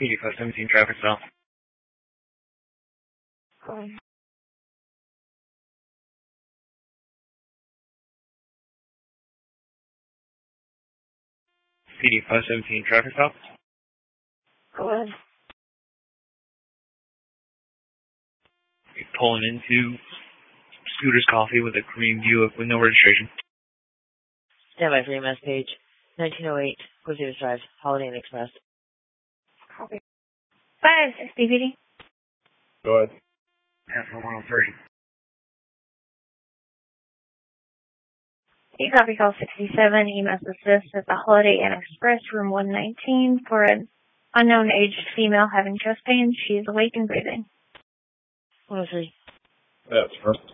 PD 517 traffic stop. Go ahead. PD 517 traffic stop. Go ahead. You're pulling into Scooter's Coffee with a cream Buick with no registration. Stand by for EMS page 1908, Cliff Davis Drive, Holiday Inn Express. Copy. 560 PD. Go ahead. F 103. Copy call 67, EMS assist at the Holiday Inn Express, room 119, for an unknown aged female having chest pains. She is awake and breathing. 103. That's perfect.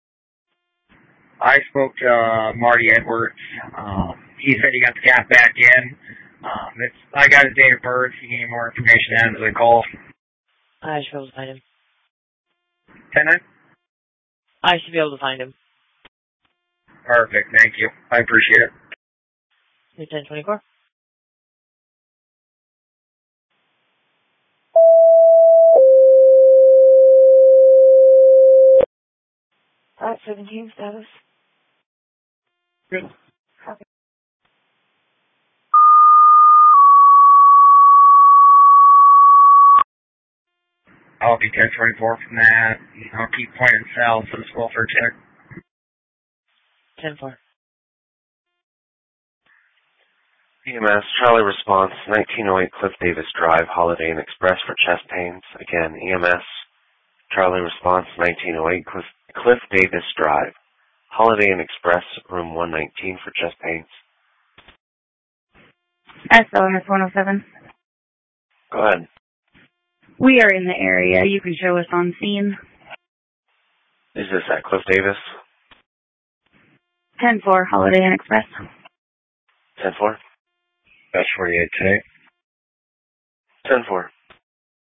I spoke to Marty Edwards. He said he got the cat back in. I got his date of birth. If you need more information after the call. I should be able to find him. 10-9? I should be able to find him. Perfect. Thank you. I appreciate it. 1024. Flight 17 status. Good. Copy. I'll be 1024 from that. I'll keep pointing south for this welfare check. 10-4. EMS, Charlie response, 1908 Cliff Davis Drive, Holiday Inn Express for chest pains. Again, EMS, Charlie response, 1908 Cliff Davis Drive, Holiday Inn Express, room 119 for chest pains. SLMS 107. Go ahead. We are in the area. You can show us on scene. Is this at Cliff Davis? 10-4, Holiday Inn Express. 10-4? That's 48 today. 10-4.